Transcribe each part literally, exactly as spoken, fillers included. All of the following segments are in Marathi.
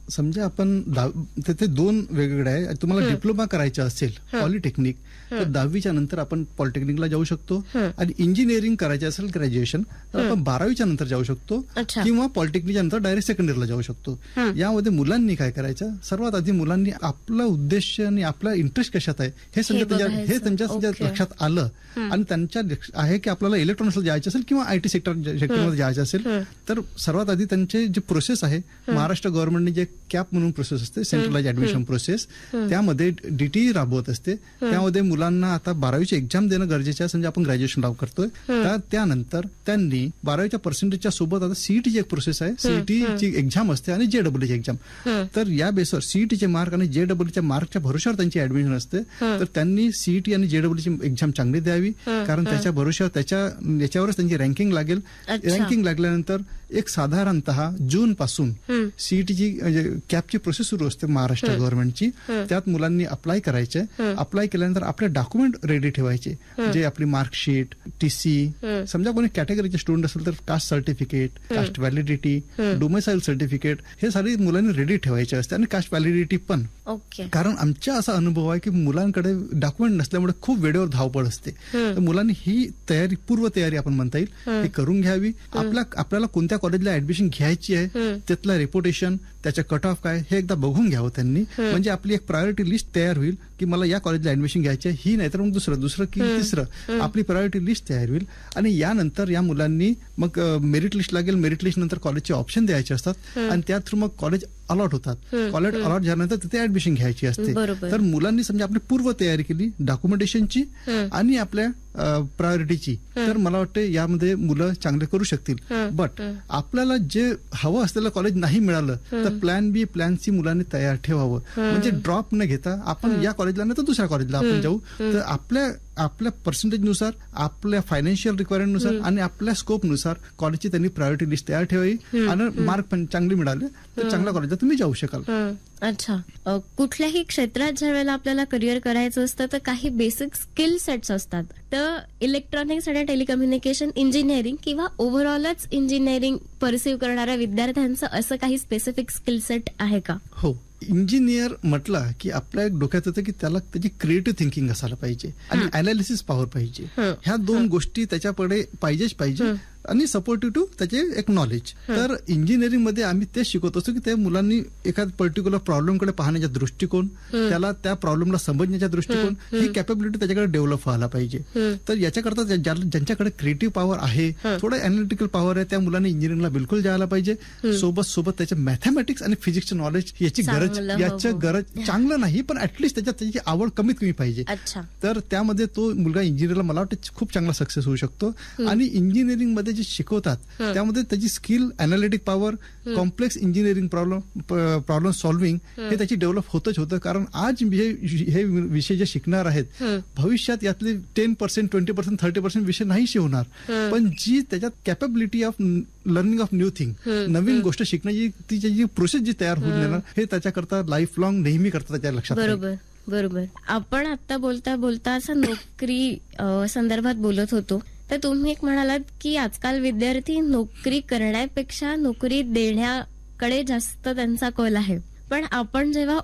समजा आपण तिथे दोन वेगवेगळे आहे. तुम्हाला डिप्लोमा करायचा असेल पॉलिटेक्निक तर दहावीच्या नंतर आपण पॉलिटेक्निकला जाऊ शकतो आणि इंजिनिअरिंग करायचं असेल ग्रॅज्युएशन तर आपण बारावीच्या नंतर जाऊ शकतो किंवा पॉलिटेक्निकच्या नंतर डायरेक्ट सेकंड इयरला जाऊ शकतो. यामध्ये मुलांनी काय करायचं, सर्वात आधी मुलांनी आपला उद्देश आणि आपला इंटरेस्ट कशात आहे हे समजा हे त्यांच्या लक्षात आलं आणि त्यांच्या आहे की आपल्याला इलेक्ट्रॉनिक्सला जायचं असेल किंवा आयटी सेक्टर सेक्टरमध्ये जायचं असेल तर सर्वात आधी त्यांचे जे प्रोसेस आहे महाराष्ट्र गव्हर्नमेंटने जे कॅप म्हणून प्रोसेस असते सेंट्रलाइज ऍडमिशन प्रोसेस त्यामध्ये डीटीई राबवत असते. त्यामध्ये मुलांना आता बारावीची एक्झाम देणं गरजेचं आहे. समजा आपण ग्रॅज्युएशन लाव करतोय तर त्यानंतर त्यांनी बारावीच्या पर्सेंटेजच्या सोबत आता सीईटीची एक प्रोसेस आहे. सीईटीची एक्झाम असते आणि जेडब्ल्यूची एक्झाम. तर या बेसवर सीईटीचे मार्क आणि जेडब्ल्यूच्या मार्कच्या भरोश्यावर त्यांची ऍडमिशन असते. तर त्यांनी सीईटी आणि जेडब्ल्यूची एक्झाम चांगली द्यावी कारण त्याच्या भरोश्यावर त्याच्या याच्यावरच त्यांची रँकिंग लागेल. रँकिंग लागल्यानंतर एक साधारणतः जून पासून सीईटीची कॅपची प्रोसेस सुरू असते महाराष्ट्र गव्हर्नमेंटची. त्यात मुलांनी अप्लाय करायचे. अप्लाय केल्यानंतर आपले डॉक्युमेंट रेडी ठेवायचे जे आपली मार्कशीट, टीसी, समजा कोणी कॅटेगरीचे स्टुडंट असेल तर caste certificate, caste validity, domicile certificate हे सारे मुलांनी रेडी ठेवायचे असते आणि कास्ट व्हॅलिडिटी पण. कारण आमचा असा अनुभव आहे की मुलांकडे डॉक्युमेंट नसल्यामुळे खूप वेळेवर धावपळ असते. तर मुलांनी ही तयारी, पूर्व तयारी आपण म्हणता येईल ही करून घ्यावी. आपल्या आपल्याला कोणत्या कॉलेजला ऍडमिशन घ्यायची आहे त्यातलं रेप्युटेशन, त्याच्या कट ऑफ काय हे एकदा बघून घ्यावं त्यांनी. म्हणजे आपली एक प्रायोरिटी लिस्ट तयार होईल की मला या कॉलेजला ऍडमिशन घ्यायची आहे, ही नाही तर मग दुसरं दुसरं की तिसरं आपली प्रायोरिटी लिस्ट तयार होईल. आणि यानंतर या मुलांनी मग मेरिट लिस्ट लागेल. मेरिट लिस्ट नंतर कॉलेजचे ऑप्शन द्यायचे असतात आणि त्या थ्रू मग कॉलेज अलॉट होतात. कॉलेज अलॉट झाल्यानंतर तिथे ऍडमिशन घ्यायची असते. तर मुलांनी समजा आपली पूर्व तयारी केली डॉक्युमेंटेशनची आणि आपल्या प्रायोरिटीची तर मला वाटतं यामध्ये मुलं चांगले करू शकतील. बट आपल्याला जे हवं असलेलं कॉलेज नाही मिळालं तर प्लॅन बी, प्लॅन सी मुलांनी तयार ठेवावं. म्हणजे ड्रॉप न घेता आपण या कॉलेजला नाही तर दुसऱ्या कॉलेजला आपण जाऊ. तर आपल्या आपल्या पर्सेंटेजनुसार, आपल्या फायनान्शियल रिक्वायरमेंटनुसार आणि आपल्या स्कोपनुसार कॉलेजची त्यांनी प्रायोरिटी लिस्ट तयार ठेवावी आणि मार्क पण चांगले मिळाले तर चांगल्या कॉलेजला तुम्ही जाऊ शकाल. अच्छा, कुठल्याही क्षेत्रात ज्या वेळेला आपल्याला करिअर करायचं असतं तर काही बेसिक स्किल सेट्स असतात. तर इलेक्ट्रॉनिक्स आणि टेलिकम्युनिकेशन इंजिनिअरिंग किंवा ओव्हरऑलच इंजिनिअरिंग परसिव्ह करणाऱ्या विद्यार्थ्यांचं असं काही स्पेसिफिक स्किल सेट आहे का? हो, इंजिनियर म्हटलं की आपल्या एक डोक्यात येतं की त्याला त्याची क्रिएटिव्ह थिंकिंग असायला पाहिजे आणि अनालिसिस पॉवर पाहिजे. ह्या दोन गोष्टी त्याच्याकडे पाहिजेच पाहिजे आणि सपोर्टिव्ह टू त्याचे एक नॉलेज. तर इंजिनिअरिंग मध्ये आम्ही तेच शिकवत असतो की त्या मुलांनी एखाद पर्टिक्युलर प्रॉब्लेमकडे पाहण्याचा दृष्टिकोन, त्याला त्या प्रॉब्लेमला समजण्याचा दृष्टिकोन, ही कॅपेबिलिटी त्याच्याकडे डेव्हलप व्हायला पाहिजे. तर याच्याकरता ज्यांच्याकडे क्रिएटिव्ह पॉवर आहे, थोडं अनालिटिकल पॉवर आहे, त्या मुलांनी इंजिनिअरिंगला बिलकुल जायला पाहिजे. सोबत सोबत त्याच्या मॅथमॅटिक्स आणि फिजिक्सचं नॉलेज याची गरज याची गरज चांगलं नाही पण ऍटलिस्ट त्याच्यात त्याची आवड कमीत कमी पाहिजे. तर त्यामध्ये तो मुलगा इंजिनिअरला मला वाटतं खूप चांगला सक्सेस होऊ शकतो. आणि इंजिनिअरिंग मध्ये जे शिकवतात त्यामध्ये त्याची skill, analytic power, complex engineering problem problem solving हे त्याची डेव्हलप होतच होतं. कारण आज हे विषय जे शिकणार आहेत भविष्यात यातले ten percent twenty percent thirty percent विषय नाही शिकवणार, पण जी त्याच्यात capability of learning of new thing, नवीन गोष्ट शिकण्याची तिची जी प्रोसेस जी तयार होऊन येणार हे त्याच्याकरता लाईफ लॉंग नेहमी करता त्याच्या लक्षात. बरोबर बरोबर. आपण आता बोलता बोलता असं नोकरी संदर्भात बोलत होतो तर तुम्ही एक म्हणालात की आजकाल विद्यार्थी नोकरी करण्यापेक्षा नोकरी देण्याकडे जास्त त्यांचा कल आहे. पण आपण जेव्हा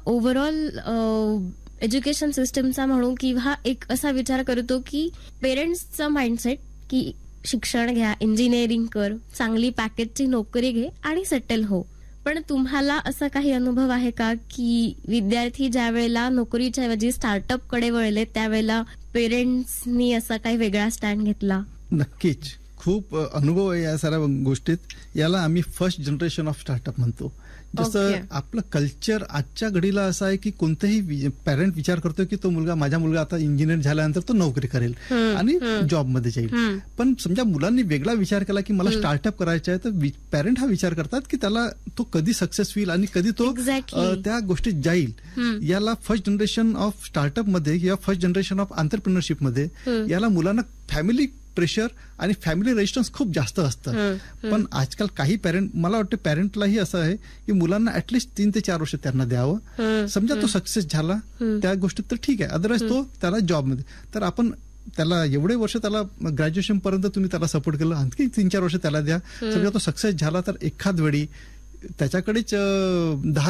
ओव्हरऑल एज्युकेशन सिस्टमचा म्हणू किंवा एक असा विचार करतो की पेरेंट्सचा माइंडसेट की शिक्षण घ्या, इंजिनिअरिंग कर, चांगली पॅकेजची नोकरी घे आणि सेटल हो. पण तुम्हाला असा काही अनुभव आहे का की विद्यार्थी ज्या वेळेला नोकरीच्या ऐवजी स्टार्टअप कडे वळले त्यावेळेला पेरेंट्सनी असा काही वेगळा स्टँड घेतला? नक्कीच खूप अनुभव आहे या साऱ्या गोष्टीत. याला आम्ही फर्स्ट जनरेशन ऑफ स्टार्टअप म्हणतो. जसं आपलं कल्चर आजच्या घडीला असं आहे की कोणतेही पॅरेंट विचार करतो की तो मुलगा माझा मुलगा आता इंजिनियर झाल्यानंतर तो नोकरी करेल आणि जॉबमध्ये जाईल. पण समजा मुलांनी वेगळा विचार केला की मला स्टार्टअप करायचा आहे तर पॅरेंट हा विचार करतात की त्याला तो कधी सक्सेस होईल आणि कधी तो त्या गोष्टीत जाईल. याला फर्स्ट जनरेशन ऑफ स्टार्टअप मध्ये किंवा फर्स्ट जनरेशन ऑफ एंटरप्रेन्योरशिप मध्ये याला मुलांना फॅमिली प्रेशर आणि फॅमिली रेजिस्टन्स खूप जास्त असतं. पण आजकाल काही पॅरेंट, मला वाटतं पॅरेंटलाही असं आहे की मुलांना ऍटलिस्ट तीन ते चार वर्ष त्यांना द्यावं. समजा तो सक्सेस झाला त्या गोष्टीत तर ठीक आहे, अदरवाईज तो त्याला जॉबमध्ये तर आपण त्याला एवढे वर्ष त्याला ग्रॅज्युएशन पर्यंत तुम्ही त्याला सपोर्ट केलं, आणखी तीन चार वर्ष त्याला द्या. समजा तो सक्सेस झाला तर एखाद वेळी त्याच्याकडेच दहा